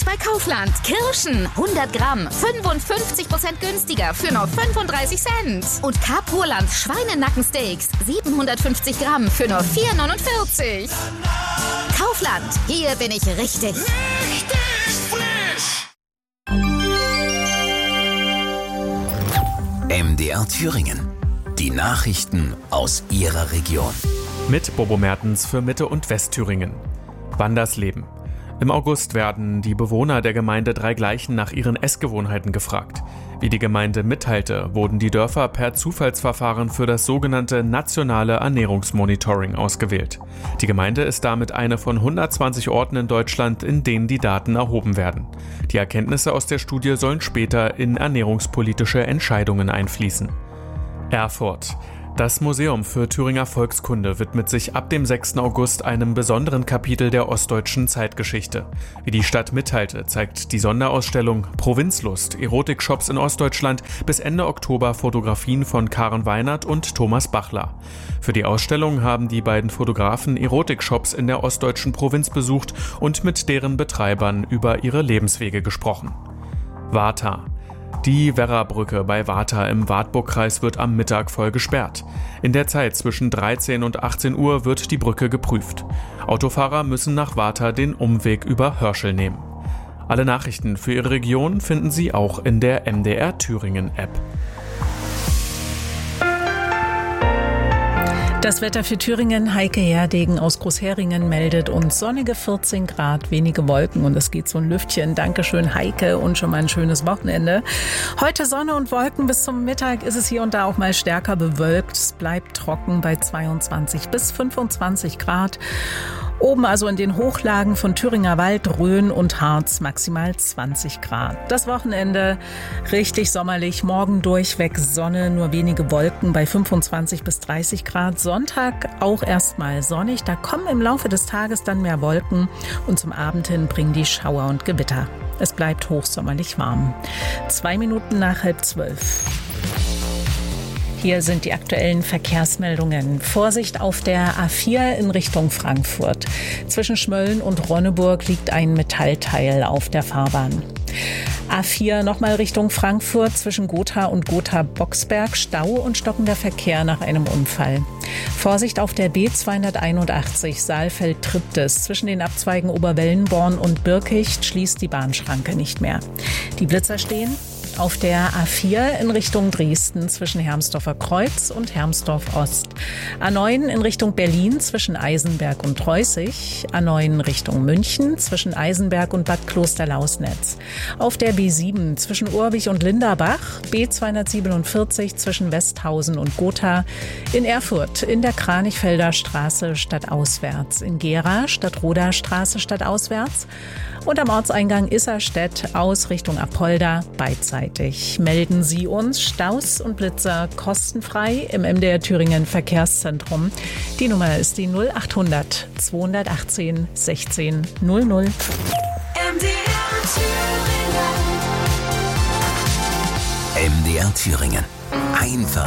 bei Kaufland. Kirschen, 100 Gramm, 55% günstiger für nur 35 Cent. Und Kapurland Schweinenackensteaks, 750 Gramm für nur 4,49. Kaufland, hier bin ich richtig. Richtig frisch! MDR Thüringen. Die Nachrichten aus Ihrer Region. Mit Bobo Mertens für Mitte- und Westthüringen. Wandersleben. Im August werden die Bewohner der Gemeinde Dreigleichen nach ihren Essgewohnheiten gefragt. Wie die Gemeinde mitteilte, wurden die Dörfer per Zufallsverfahren für das sogenannte nationale Ernährungsmonitoring ausgewählt. Die Gemeinde ist damit eine von 120 Orten in Deutschland, in denen die Daten erhoben werden. Die Erkenntnisse aus der Studie sollen später in ernährungspolitische Entscheidungen einfließen. Erfurt. Das Museum für Thüringer Volkskunde widmet sich ab dem 6. August einem besonderen Kapitel der ostdeutschen Zeitgeschichte. Wie die Stadt mitteilte, zeigt die Sonderausstellung Provinzlust, Erotikshops in Ostdeutschland bis Ende Oktober Fotografien von Karen Weinert und Thomas Bachler. Für die Ausstellung haben die beiden Fotografen Erotikshops in der ostdeutschen Provinz besucht und mit deren Betreibern über ihre Lebenswege gesprochen. Warta. Die Werrabrücke bei Warta im Wartburgkreis wird am Mittag voll gesperrt. In der Zeit zwischen 13 und 18 Uhr wird die Brücke geprüft. Autofahrer müssen nach Warta den Umweg über Hörschel nehmen. Alle Nachrichten für Ihre Region finden Sie auch in der MDR Thüringen App. Das Wetter für Thüringen. Heike Herdegen aus Großheringen meldet uns sonnige 14 Grad, wenige Wolken und es geht so ein Lüftchen. Dankeschön, Heike, und schon mal ein schönes Wochenende. Heute Sonne und Wolken, bis zum Mittag ist es hier und da auch mal stärker bewölkt. Es bleibt trocken bei 22 bis 25 Grad. Oben also in den Hochlagen von Thüringer Wald, Rhön und Harz maximal 20 Grad. Das Wochenende richtig sommerlich, morgen durchweg Sonne, nur wenige Wolken bei 25 bis 30 Grad. Sonntag auch erstmal sonnig, da kommen im Laufe des Tages dann mehr Wolken und zum Abend hin bringen die Schauer und Gewitter. Es bleibt hochsommerlich warm. 2 Minuten nach 11:30. Hier sind die aktuellen Verkehrsmeldungen. Vorsicht auf der A4 in Richtung Frankfurt. Zwischen Schmölln und Ronneburg liegt ein Metallteil auf der Fahrbahn. A4 nochmal Richtung Frankfurt, zwischen Gotha und Gotha-Boxberg, Stau und stockender Verkehr nach einem Unfall. Vorsicht auf der B281 Saalfeld-Triptis. Zwischen den Abzweigen Oberwellenborn und Birkicht schließt die Bahnschranke nicht mehr. Die Blitzer stehen auf der A4 in Richtung Dresden zwischen Hermsdorfer Kreuz und Hermsdorf Ost. A9 in Richtung Berlin zwischen Eisenberg und Treußig. A9 Richtung München zwischen Eisenberg und Bad Klosterlausnetz. Auf der B7 zwischen Urbich und Linderbach. B247 zwischen Westhausen und Gotha. In Erfurt in der Kranichfelder Straße stadtauswärts. In Gera Stadtroder Straße stadtauswärts. Und am Ortseingang Isserstedt aus Richtung Apolda beidseitig. Melden Sie uns Staus und Blitzer kostenfrei im MDR Thüringen Verkehrszentrum. Die Nummer ist die 0800 218 16 00. MDR Thüringen. MDR Thüringen. Einfach